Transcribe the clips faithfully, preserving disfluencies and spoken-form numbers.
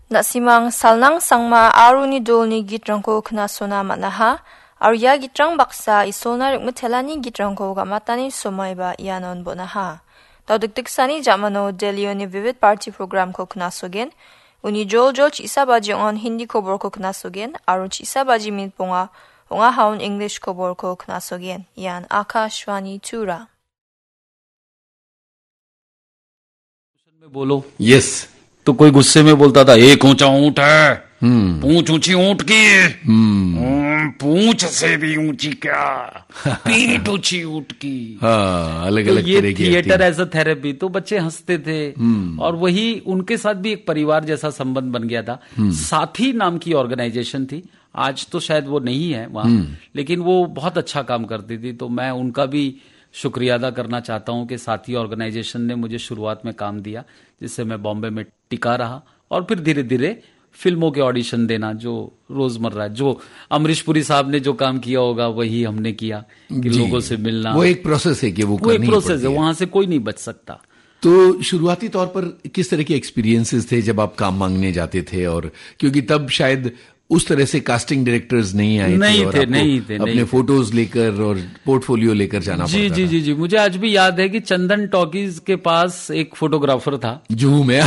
Nasimang salnang sangma aruni dolni gitrangko knasona manaha, arya gitrang baksa isona rikmetelani gitrangko gamatani somayba ianon bonaha. Daudiktiksani jamano delioni vivid party program ko knasogen, uni jol jol chisa baji on hindi kobor ko knasogen, aru chisa baji minponga onga haun English kobor ko knasogen, ian Akashvani Tura. में बोलो yes तो कोई गुस्से में बोलता था एक ऊंचा ऊंट है, पूंछ ऊंची ऊंट की, पूंछ से भी ऊंची क्या, पीठ ऊंची ऊंट की। हाँ, अलग अलग तो ये थिएटर एज अ थेरेपी, तो बच्चे हंसते थे और वही उनके साथ भी एक परिवार जैसा संबंध बन गया था। साथी नाम की ऑर्गेनाइजेशन थी, आज तो शायद वो नहीं है वहां, लेकिन वो बहुत अच्छा काम करती थी। तो मैं उनका भी शुक्रिया अदा करना चाहता हूं कि साथी ऑर्गेनाइजेशन ने मुझे शुरुआत में काम दिया, जिससे मैं बॉम्बे में टिका रहा और फिर धीरे धीरे फिल्मों के ऑडिशन देना, जो रोजमर्रा जो अमरीश पुरी साहब ने जो काम किया होगा वही हमने किया कि लोगों से मिलना। वो एक प्रोसेस है कि वो, वो एक प्रोसेस है, वहां से कोई नहीं बच सकता। तो शुरुआती तौर पर किस तरह के एक्सपीरियंसेस थे जब आप काम मांगने जाते थे? और क्योंकि तब शायद उस तरह से कास्टिंग डायरेक्टर्स नहीं आए नहीं थे, थे, नहीं थे, अपने नहीं फोटोज लेकर और पोर्टफोलियो लेकर जाना जी पड़ता जी था। जी जी मुझे आज भी याद है कि चंदन टॉकीज के पास एक फोटोग्राफर था जूहू में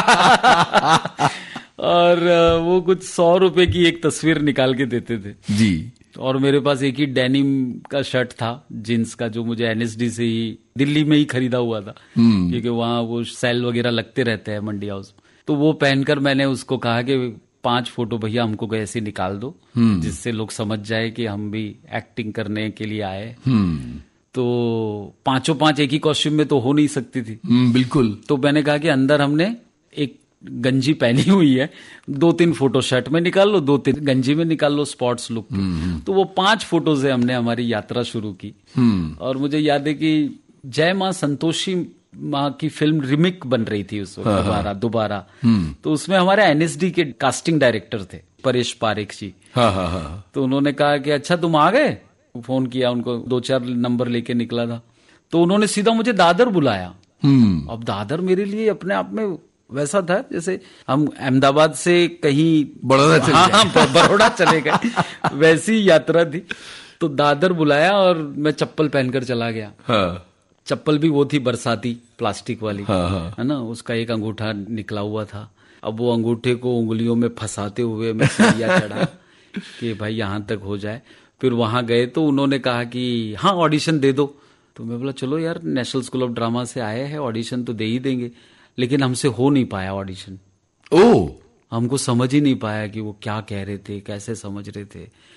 और वो कुछ सौ रुपए की एक तस्वीर निकाल के देते थे जी। और मेरे पास एक ही डेनिम का शर्ट था, जींस का, जो मुझे एनएसडी से ही दिल्ली में ही खरीदा हुआ था, क्योंकि वहां वो सेल वगैरह लगते रहते हैं मंडी हाउस। तो वो पहनकर मैंने उसको कहा कि पांच फोटो भैया हमको ऐसे निकाल दो जिससे लोग समझ जाए कि हम भी एक्टिंग करने के लिए आए। तो पांचों पांच एक ही कॉस्ट्यूम में तो हो नहीं सकती थी। बिल्कुल। तो मैंने कहा कि अंदर हमने एक गंजी पहनी हुई है, दो तीन फोटो शर्ट में निकाल लो, दो तीन गंजी में निकाल लो, स्पॉट्स लुक। तो वो पांच फोटो से हमने हमारी यात्रा शुरू की। और मुझे याद है कि जय मां संतोषी माँ की फिल्म रिमिक बन रही थी उस वक्त, दोबारा दोबारा तो उसमें हमारे एनएसडी के कास्टिंग डायरेक्टर थे परेश पारेख जी। हाँ हाँ हाँ। तो उन्होंने कहा कि अच्छा तुम आ गए, फोन किया उनको, दो चार नंबर लेके निकला था। तो उन्होंने सीधा मुझे दादर बुलाया। अब दादर मेरे लिए अपने आप में वैसा था जैसे हम अहमदाबाद से कहीं बड़ौदा चले हाँ, हाँ, बड़ौदा चले गए, वैसी यात्रा थी। तो दादर बुलाया और मैं चप्पल पहनकर चला गया। हाँ। चप्पल भी वो थी बरसाती प्लास्टिक वाली, हाँ, हाँ। है ना, उसका एक अंगूठा निकला हुआ था। अब वो अंगूठे को उंगलियों में फंसाते हुए मैं सीढ़ियां चढ़ा कि भाई यहां तक हो जाए। फिर वहां गए तो उन्होंने कहा कि हाँ ऑडिशन दे दो। तो मैं बोला चलो यार, नेशनल स्कूल ऑफ ड्रामा से आए हैं, ऑडिशन तो दे ही देंगे। लेकिन हमसे हो नहीं पाया ऑडिशन। ओह, हमको समझ ही नहीं पाया कि वो क्या कह रहे थे, कैसे समझ रहे थे।